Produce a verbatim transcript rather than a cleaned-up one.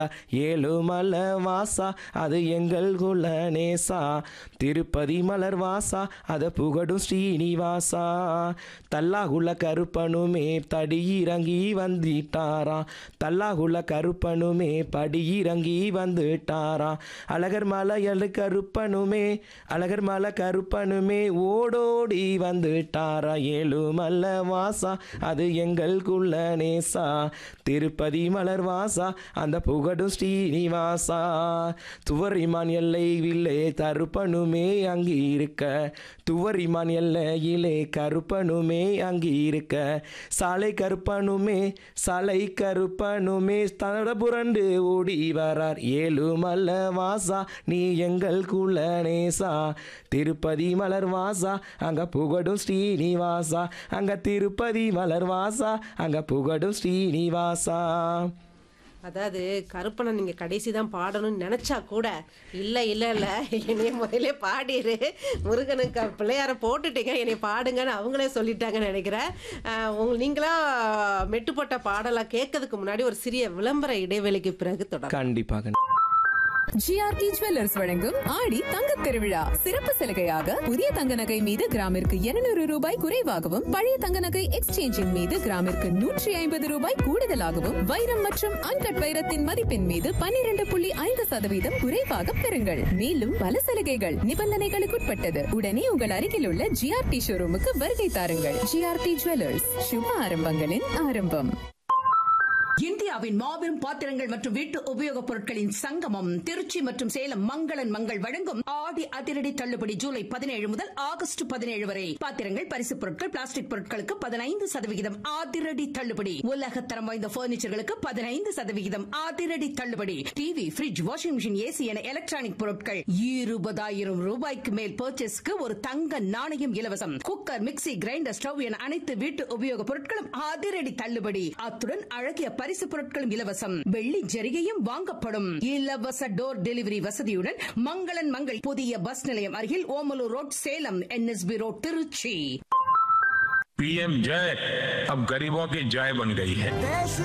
ஏழுமல வாசா அது எங்கள் குல நேசா, திருப்பதி மலர் வாசா அத புகடும் ஸ்ரீனிவாசா, தல்லாகுள்ள கருப்பனுமே தடி இறங்கி வந்துட்டாரா, தல்லாகுள்ள கருப்பனுமே படி இறங்கி வந்துட்டாரா, அழகர் மலையழு கருப்பனுமே அழகர் மலை கருப்பனுமே ஓடோடி வந்துட்டாரா, ஏழுமல வாசா அது எங்கள் குல நேசா, திருப்பதி மலர் வாசா அந்த புகடும் ஸ்ரீனிவாசா, துவரிமான் எல்லையிலே கருப்பனுமே அங்கி இருக்க, துவரிமான் எல்லையிலே கருப்பனுமே அங்கி இருக்க, சாலை கருப்பனுமே சாலை கருப்பனுமே தட புரண்டு ஓடி வரார், ஏழுமல வாசா நீ எங்கள் குல நேசா, திருப்பதி மலர் வாசா அங்க புகடும் ஸ்ரீனிவாசா, அங்க திருப்பதி மலர் வாசா அங்க புகடும் ஸ்ரீனிவாசா. அதாவது கருப்பனை நீங்கள் கடைசி தான் பாடணும்னு நினச்சா கூட இல்லை இல்லை இல்லை என்னைய முதலே பாடிடு, முருகனுக்கு பிள்ளையார போட்டுட்டீங்க என்னை பாடுங்கன்னு அவங்களே சொல்லிட்டாங்கன்னு நினைக்கிறேன். உங்க நீங்களா மெட்டுப்பட்ட பாடலாம் கேட்கறதுக்கு முன்னாடி ஒரு சிறிய விளம்பர இடைவெளிக்கு பிறகு தொடரும். கண்டிப்பாக. ஜிஆர்டி ஜுவல்லர்ஸ் வழங்கும் ஆடி தங்க திருவிழா சிறப்பு சலுகையாக புதிய தங்க நகை மீது கிராமிற்கு இருநூறு ரூபாய் குறைவாகவும், பழைய தங்க நகை எக்ஸ்சேஞ்சின் மீது கிராமிற்கு நூற்றி ஐம்பது ரூபாய் கூடுதலாகவும், வைரம் மற்றும் அன்கட் வைரத்தின் மதிப்பின் மீது பன்னிரண்டு புள்ளி ஐந்து சதவீதம் குறைவாக பெறுங்கள். மேலும் பல சலுகைகள் நிபந்தனைகளுக்குட்பட்டது. உடனே உங்கள் அருகில் உள்ள ஜிஆர்டி ஷோரூமுக்கு வருகை தாருங்கள். ஜிஆர்டி ஜுவல்லர்ஸ், சுப ஆரம்பங்களின் ஆரம்பம். இந்தியாவின் மாபெரும் பாத்திரங்கள் மற்றும் வீட்டு உபயோகப் பொருட்களின் சங்கமம் திருச்சி மற்றும் சேலம் மங்களன் மங்கள் வழங்கும் ஆடி அதிரடி தள்ளுபடி ஜூலை பதினேழு முதல் ஆகஸ்ட் பதினேழு வரை. பாத்திரங்கள், பரிசுப் பொருட்கள், பிளாஸ்டிக் பொருட்களுக்கு பதினைந்து சதவிகிதம் அதிரடி தள்ளுபடி. உலக தரம் வாய்ந்த பர்னிச்சர்களுக்கு பதினைந்து சதவிகிதம் அதிரடி தள்ளுபடி. TV, bridge, washing machine, AC என எலக்ட்ரானிக் பொருட்கள் இருபதாயிரம் ரூபாய்க்கு மேல் பர்ச்சேஸ்க்கு ஒரு தங்க நாணயம் இலவசம். குக்கர், மிக்சி, கிரைண்டர், ஸ்டவ் என அனைத்து வீட்டு உபயோகப் பொருட்களும் அதிரடி தள்ளுபடி. அத்துடன் அழகிய பரிசு பொருட்களும் இலவசம். வெள்ளி ஜரிகையும் வாங்கப்படும். இலவச டோர் டெலிவரி வசதியுடன் மங்களன் மங்கள் புதிய பஸ் நிலையம் அருகில் Omalur road, Salem. NSP road, Trichy. PM जय अब गरीबों की जय बन गई है.